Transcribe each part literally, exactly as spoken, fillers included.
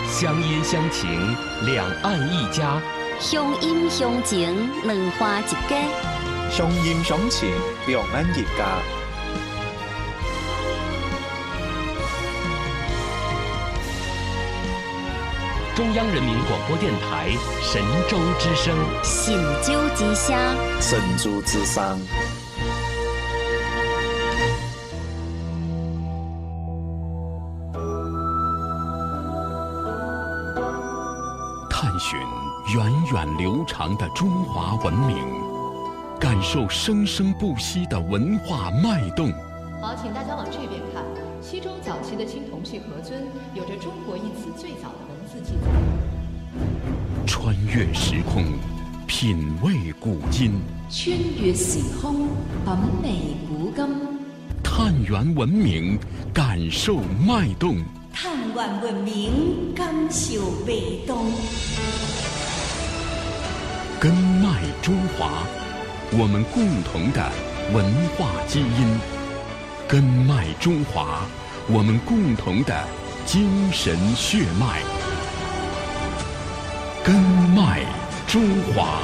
乡音乡情，两岸一家。 乡音乡情，两岸一家。 乡音乡情，两岸一家。 中央人民广播电台神州之声， 神州之声， 神州之声。 探寻源远流长的中华文明，感受生生不息的文化脉动。 好，请大家往这边看。西周早期的青铜器河尊有着中国一词最早的文字记载。 穿越时空，品味古今。 穿越时空，品味古今。 探源文明，感受脉动。 探源文明，感受脉动。 根脉中华，我们共同的文化基因。根脉中华，我们共同的精神血脉。根脉中华。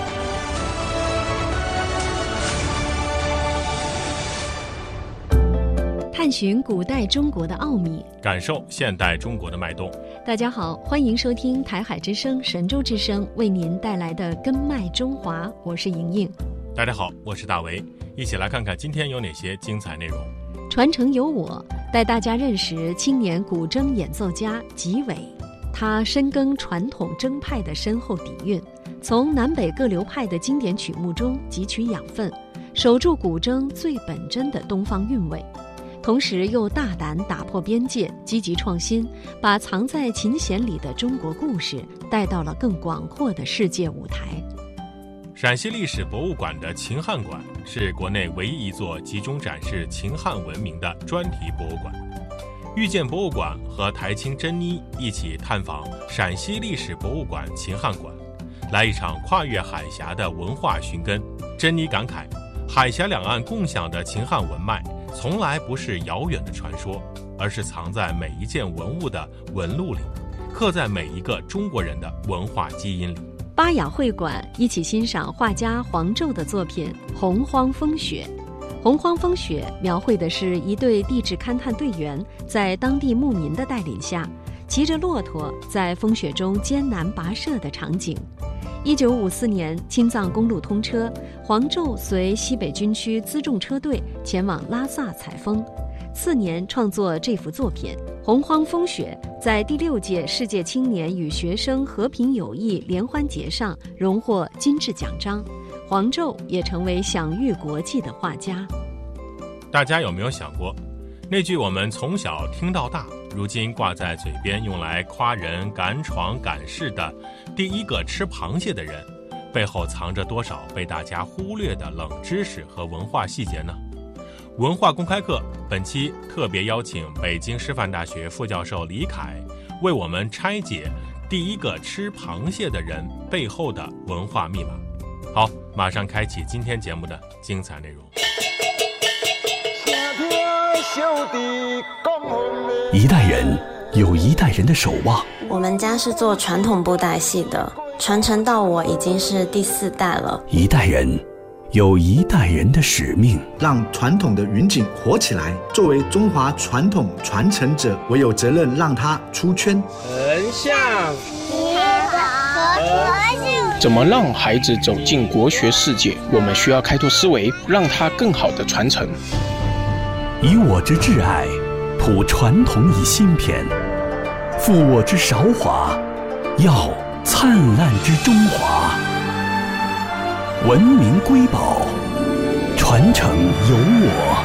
探寻古代中国的奥秘， 感受现代中国的脉动。 大家好，欢迎收听台海之声、神州之声为您带来的根脉中华，我是莹莹。 大家好，我是大为，一起来看看今天有哪些精彩内容。 传承由我，带大家认识青年古筝演奏家吉伟。他深耕传统筝派的深厚底蕴，从南北各流派的经典曲目中汲取养分，守住古筝最本真的东方韵味。同时又大胆打破边界，积极创新，把藏在琴弦里的中国故事带到了更广阔的世界舞台。 陕西历史博物馆的秦汉馆是国内唯一一座集中展示秦汉文明的专题博物馆。遇见博物馆和台青珍妮一起探访陕西历史博物馆秦汉馆，来一场跨越海峡的文化寻根。珍妮感慨，海峡两岸共享的秦汉文脉从来不是遥远的传说，而是藏在每一件文物的纹路里，刻在每一个中国人的文化基因里。 巴雅会馆一起欣赏画家黄胄的作品《洪荒风雪》。《洪荒风雪》描绘的是一队地质勘探队员在当地牧民的带领下，骑着骆驼在风雪中艰难跋涉的场景。一九五四年，青藏公路通车，黄胄随西北军区辎重车队前往拉萨采风。次年创作这幅作品《洪荒风雪》，在第六届世界青年与学生和平友谊联欢节上荣获金质奖章，黄胄也成为享誉国际的画家。 大家有没有想过，那句我们从小听到大，如今挂在嘴边用来夸人赶闯赶市的第一个吃螃蟹的人，背后藏着多少被大家忽略的冷知识和文化细节呢？文化公开课本期特别邀请北京师范大学副教授李凯，为我们拆解第一个吃螃蟹的人背后的文化密码。好，马上开启今天节目的精彩内容。 一代人有一代人的守望。 我们家是做传统布袋戏的，传承到我已经是第四代了。 一代人有一代人的使命， 让传统的云锦活起来。作为中华传统传承者，我有责任让它出圈。 横向怎么让孩子走进国学世界？我们需要开拓思维，让它更好的传承。 以我之挚爱，谱传统以新篇；负我之韶华，耀灿烂之中华。文明瑰宝，传承由我。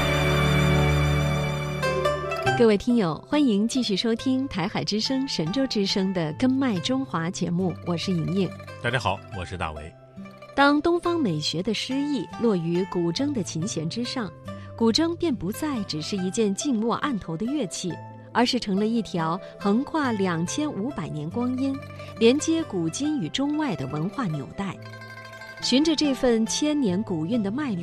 各位听友，欢迎继续收听台海之声、神州之声的根脉中华节目，我是莹莹。 大家好，我是大为。 当东方美学的诗意落于古筝的琴弦之上，古筝便不再只是一件静默案头的乐器，而是成了一条横跨两千五百年光阴，连接古今与中外的文化纽带。循着这份千年古韵的脉络，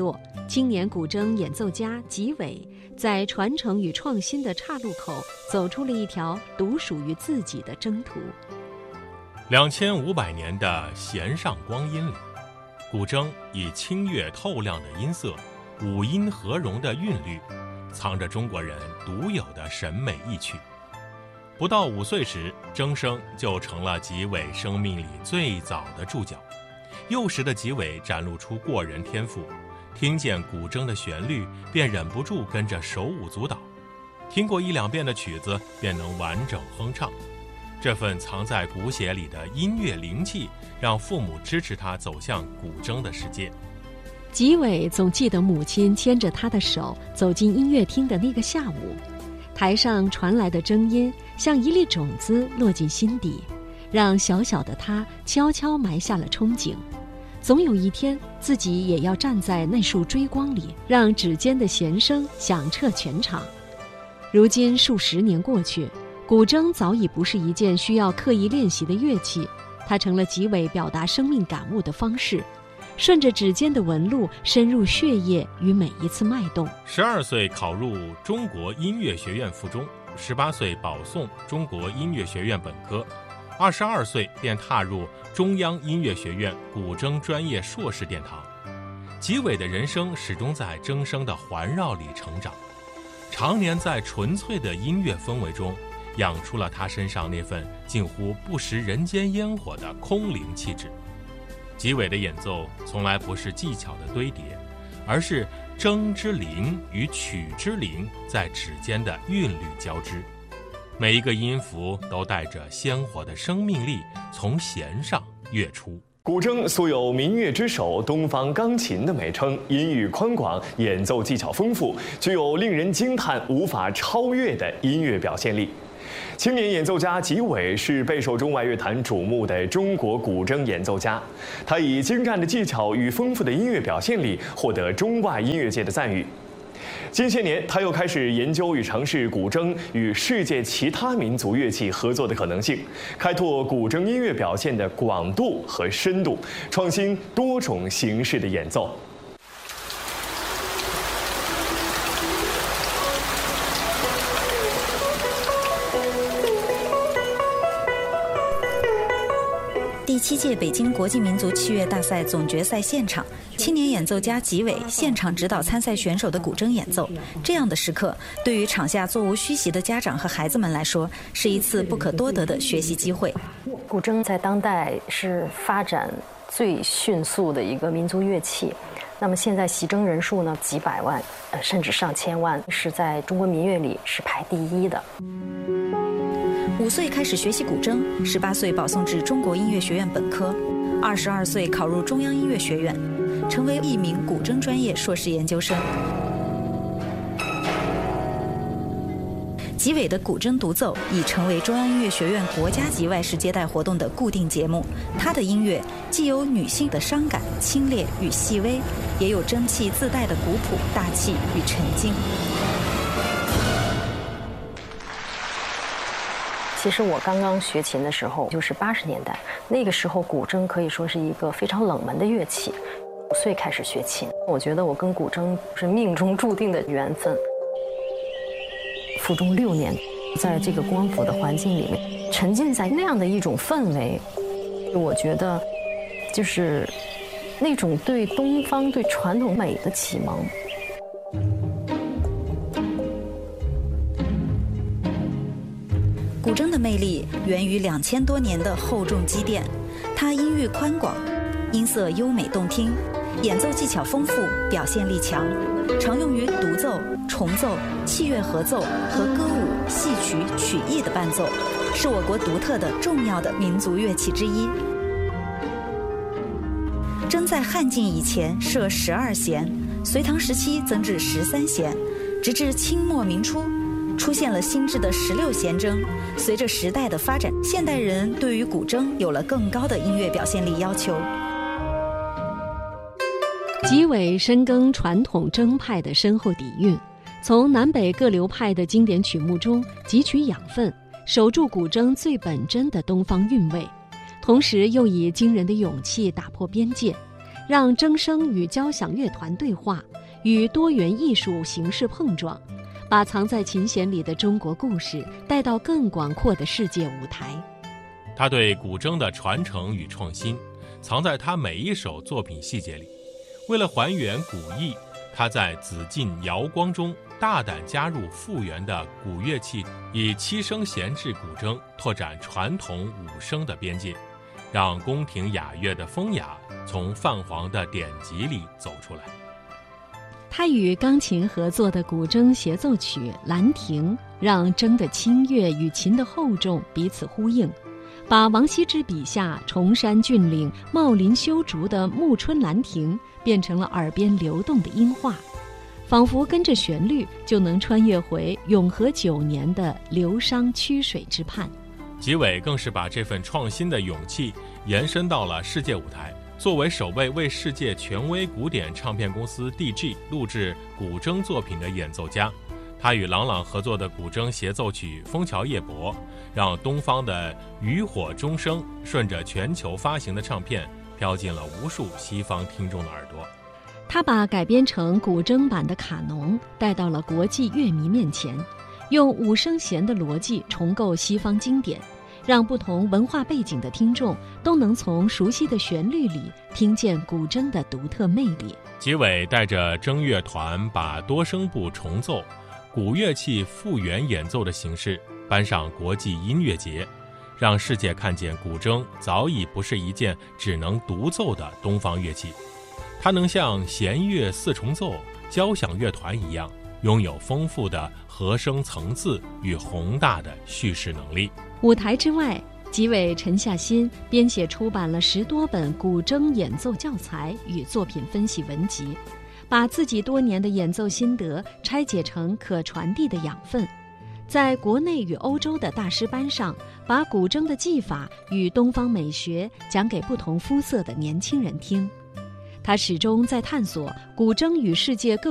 青年古筝演奏家吉伟在传承与创新的岔路口，走出了一条独属于自己的征途。 两千五百年的弦上光阴里，古筝以清越透亮的音色，五音合融的韵律，藏着中国人独有的审美意趣。不到五岁时，筝声就成了吉伟生命里最早的注脚。幼时的吉伟展露出过人天赋，听见古筝的旋律便忍不住跟着手舞足蹈，听过一两遍的曲子便能完整哼唱。这份藏在骨血里的音乐灵气，让父母支持他走向古筝的世界。 吉伟总记得母亲牵着他的手走进音乐厅的那个下午，台上传来的筝音像一粒种子落进心底，让小小的他悄悄埋下了憧憬，总有一天自己也要站在那束追光里，让指尖的弦声响彻全场。如今数十年过去，古筝早已不是一件需要刻意练习的乐器，它成了吉伟表达生命感悟的方式，顺着指尖的纹路深入血液与每一次脉动。 十二岁考入中国音乐学院附中，十八岁保送中国音乐学院本科，二十二岁便踏入中央音乐学院古筝专业硕士殿堂。吉伟的人生始终在筝声的环绕里成长，常年在纯粹的音乐氛围中，养出了他身上那份近乎不食人间烟火的空灵气质。吉伟的演奏从来不是技巧的堆叠，而是筝之灵与曲之灵在指尖的韵律交织，每一个音符都带着鲜活的生命力从弦上跃出。 古筝素有民乐之首、东方钢琴的美称，音域宽广，演奏技巧丰富，具有令人惊叹、无法超越的音乐表现力。青年演奏家吉伟是备受中外乐坛瞩目的中国古筝演奏家，他以精湛的技巧与丰富的音乐表现力获得中外音乐界的赞誉。近些年，他又开始研究与尝试古筝与世界其他民族乐器合作的可能性，开拓古筝音乐表现的广度和深度，创新多种形式的演奏。 第七届北京国际民族器乐大赛总决赛现场，青年演奏家吉伟现场指导参赛选手的古筝演奏。这样的时刻，对于场下座无虚席的家长和孩子们来说，是一次不可多得的学习机会。 古筝在当代是发展最迅速的一个民族乐器，那么现在习筝人数呢几百万，呃，甚至上千万，是在中国民乐里是排第一的。 五岁开始学习古筝，十八岁保送至中国音乐学院本科，二十二岁考入中央音乐学院，成为一名古筝专业硕士研究生。吉伟的古筝独奏已成为中央音乐学院国家级外事接待活动的固定节目。他的音乐既有女性的伤感、清冽与细微，也有蒸汽自带的古朴、大气与沉静。 其实我刚刚学琴的时候就是八十年代，那个时候古筝可以说是一个非常冷门的乐器。五岁开始学琴，我觉得我跟古筝是命中注定的缘分。附中六年，在这个光谱的环境里面，沉浸在那样的一种氛围，我觉得就是那种对东方、对传统美的启蒙。 古筝的魅力源于两千多年的厚重积淀，它音域宽广，音色优美动听，演奏技巧丰富，表现力强，常用于独奏、重奏、器乐合奏和歌舞、戏曲、曲艺的伴奏，是我国独特的重要的民族乐器之一。筝在汉晋以前设十二弦，隋唐时期增至十三弦，直至清末明初出现了新制的十六弦筝。随着时代的发展，现代人对于古筝有了更高的音乐表现力要求。 吉伟深耕传统筝派的深厚底蕴，从南北各流派的经典曲目中汲取养分，守住古筝最本真的东方韵味，同时又以惊人的勇气打破边界，让筝声与交响乐团对话， 与多元艺术形式碰撞，把藏在琴弦里的中国故事带到更广阔的世界舞台。 他对古筝的传承与创新藏在他每一首作品细节里。为了还原古意，他在紫禁瑶光中大胆加入复原的古乐器，以七声弦制古筝拓展传统五声的边界，让宫廷雅乐的风雅从泛黄的典籍里走出来。 他与钢琴合作的古筝协奏曲《兰亭》，让筝的清越与琴的厚重彼此呼应，把王羲之笔下崇山峻岭、茂林修竹的暮春兰亭变成了耳边流动的音画，仿佛跟着旋律就能穿越回永和九年的流觞曲水之畔。 纪伟更是把这份创新的勇气延伸到了世界舞台。作为首位为世界权威古典唱片公司 D G 录制古筝作品的演奏家，他与郎朗合作的古筝协奏曲《枫桥夜泊》，让东方的渔火钟声顺着全球发行的唱片飘进了无数西方听众的耳朵。 他把改编成古筝版的卡农带到了国际乐迷面前，用五声弦的逻辑重构西方经典，让不同文化背景的听众都能从熟悉的旋律里听见古筝的独特魅力。 纪伟带着筝乐团把多声部重奏、古乐器复原演奏的形式搬上国际音乐节，让世界看见古筝早已不是一件只能独奏的东方乐器，它能像弦乐四重奏、交响乐团一样，拥有丰富的和声层次与宏大的叙事能力。 舞台之外，纪伟沉下心编写出版了十多本古筝演奏教材与作品分析文集，把自己多年的演奏心得拆解成可传递的养分，在国内与欧洲的大师班上，把古筝的技法与东方美学讲给不同肤色的年轻人听。他始终在探索古筝与世界各